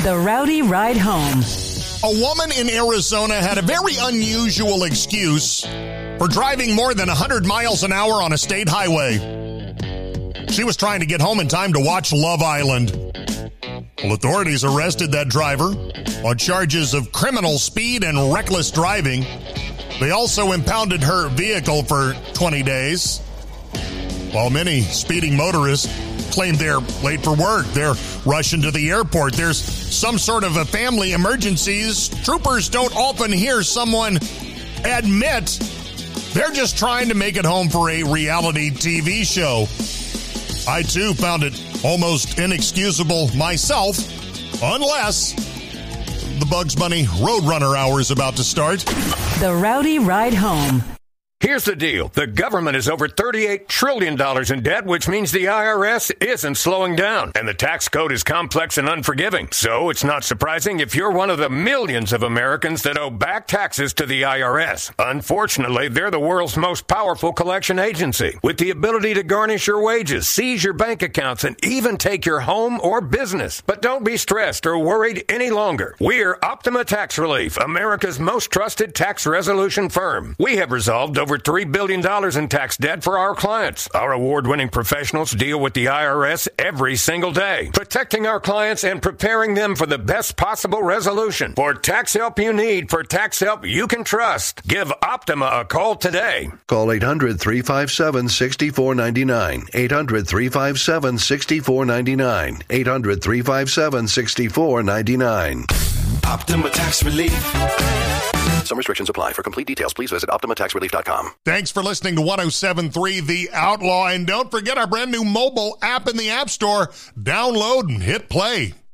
The Rowdy Ride Home. A woman in Arizona had a very unusual excuse for driving more than 100 miles an hour on a state highway. She was trying to get home in time to watch Love Island. Well, authorities arrested that driver on charges of criminal speed and reckless driving. They also impounded her vehicle for 20 days. While many speeding motorists claim they're late for work, they're rushing to the airport, there's some sort of a family emergencies, troopers don't often hear someone admit they're just trying to make it home for a reality TV show. I, too, found it almost inexcusable myself, unless the Bugs Bunny Roadrunner hour is about to start. The Rowdy Ride Home. Here's the deal. The government is over $38 trillion in debt, which means the IRS isn't slowing down. And the tax code is complex and unforgiving. So it's not surprising if you're one of the millions of Americans that owe back taxes to the IRS. Unfortunately, they're the world's most powerful collection agency, with the ability to garnish your wages, seize your bank accounts, and even take your home or business. But don't be stressed or worried any longer. We're Optima Tax Relief, America's most trusted tax resolution firm. We have resolved over $3 billion in tax debt for our clients. Our award-winning professionals deal with the IRS every single day, protecting our clients and preparing them for the best possible resolution. For tax help you need, for tax help you can trust, give Optima a call today. Call 800-357-6499. 800-357-6499. 800-357-6499. Optima Tax Relief. Some restrictions apply. For complete details, please visit OptimaTaxRelief.com. Thanks for listening to 107.3 The Outlaw. And don't forget our brand new mobile app in the App Store. Download and hit play.